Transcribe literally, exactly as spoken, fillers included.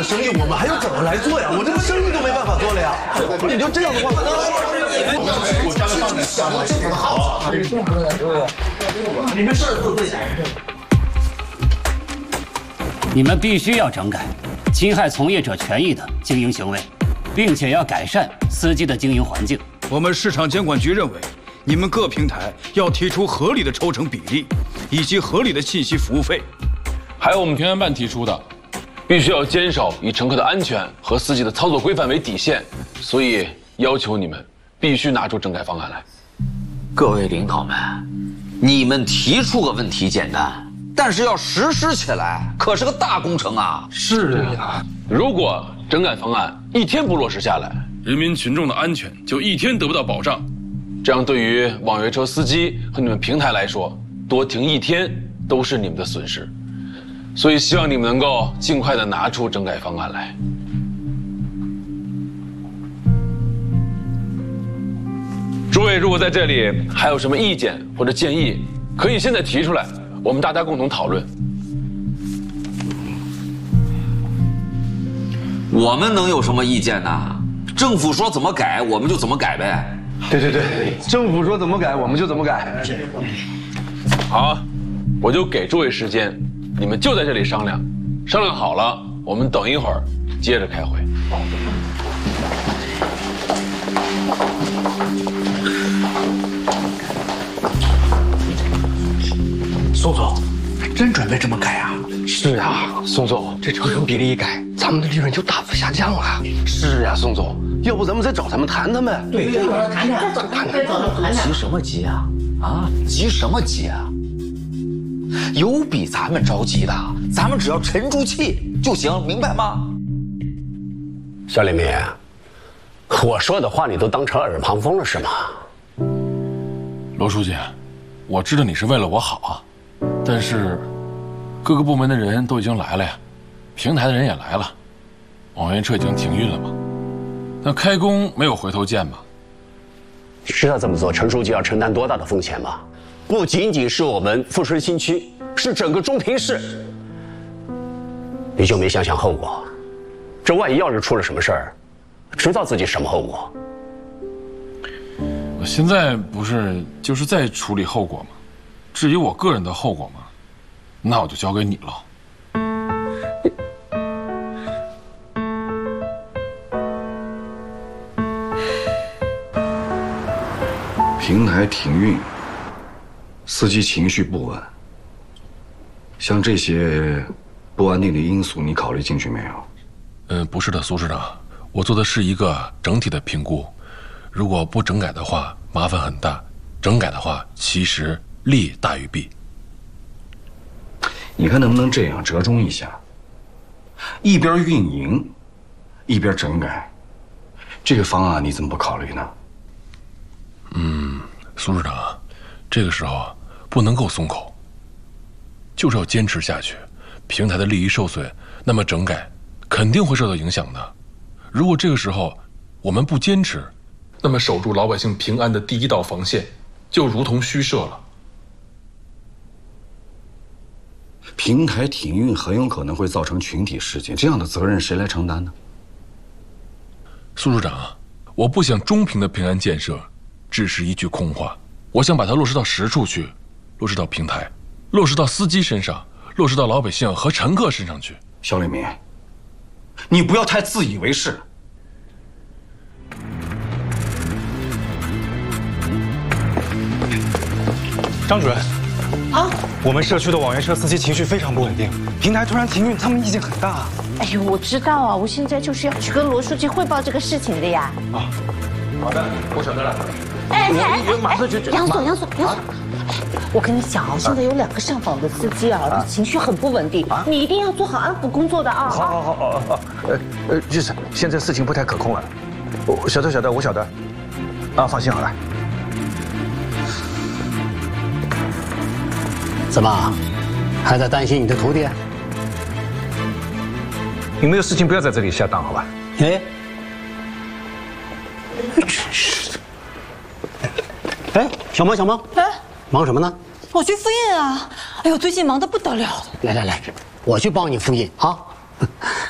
的生意，我们还要怎么来做呀？我这个生意都没办法做了呀！你就这样的话，我家的饭店想的这么好，你们事儿都对。 你们必须要整改侵害从业者权益的经营行为，并且要改善司机的经营环境。 我们市场监管局认为，你们各平台要提出合理的抽成比例，以及合理的信息服务费。 还有我们平安办提出的，必须要坚守以乘客的安全和司机的操作规范为底线，所以要求你们必须拿出整改方案来。 各位领导们，你们提出个问题简单，但是要实施起来可是个大工程啊！ 是呀，如果整改方案一天不落实下来，人民群众的安全就一天得不到保障，这样对于网约车司机和你们平台来说，多停一天都是你们的损失。所以希望你们能够尽快的拿出整改方案来。诸位如果在这里还有什么意见或者建议，可以现在提出来，我们大家共同讨论。 我们能有什么意见呢？政府说怎么改，我们就怎么改呗。 对对对，政府说怎么改，我们就怎么改。 好，我就给诸位时间。你们就在这里商量，商量好了，我们等一会儿接着开会。 宋总，真准备这么改啊？ 是啊，宋总，这抽成比例一改，咱们的利润就大幅下降了。是啊，宋总， 要不咱们再找他们谈谈呗？ 对，谈谈，谈谈。 急什么急啊？啊，急什么急啊？有比咱们着急的，咱们只要沉住气就行，明白吗？ 小李明，我说的话你都当成耳旁风了是吗？ 罗书记，我知道你是为了我好啊，但是各个部门的人都已经来了呀，平台的人也来了，网约车已经停运了嘛，那开工没有回头箭嘛。 你知道这么做陈书记要承担多大的风险吗？不仅仅是我们富顺新区，是整个中平市。你就没想想后果？这万一要是出了什么事儿，知道自己什么后果？ 我现在不是就是在处理后果吗？至于我个人的后果嘛，那我就交给你了。 平台停运，司机情绪不稳，像这些不安定的因素，你考虑进去没有？ 嗯，不是的，苏市长，我做的是一个整体的评估。如果不整改的话，麻烦很大；整改的话，其实利大于弊。 你看能不能这样折中一下？一边运营，一边整改，这个方案你怎么不考虑呢？ 嗯，苏市长，这个时候不能够松口，就是要坚持下去。平台的利益受损，那么整改肯定会受到影响的。如果这个时候我们不坚持，那么守住老百姓平安的第一道防线就如同虚设了。 平台停运很有可能会造成群体事件，这样的责任谁来承担呢？ 苏市长，我不想中平的平安建设只是一句空话，我想把它落实到实处去，落实到平台，落实到司机身上，落实到老百姓和乘客身上去。 肖立民，你不要太自以为是。 张主任，啊，我们社区的网约车司机情绪非常不稳定，平台突然停运，他们意见很大。 哎呦，我知道啊，我现在就是要去跟罗书记汇报这个事情的呀。 啊，好的，我晓得了。 哎哎我马上去。 杨总，杨总，杨总，我跟你讲啊，现在有两个上访的司机啊，情绪很不稳定，你一定要做好安抚工作的啊。 好好好好好，呃呃，就是现在事情不太可控了。我晓得晓得，我晓得。啊，放心好了。 怎么，还在担心你的徒弟？ 你们有事情不要在这里下当，好吧？ 哎，真是的。哎，小萌，小萌，哎，忙什么呢？ 我去复印啊！哎呦，最近忙得不得了。 来来来，我去帮你复印啊。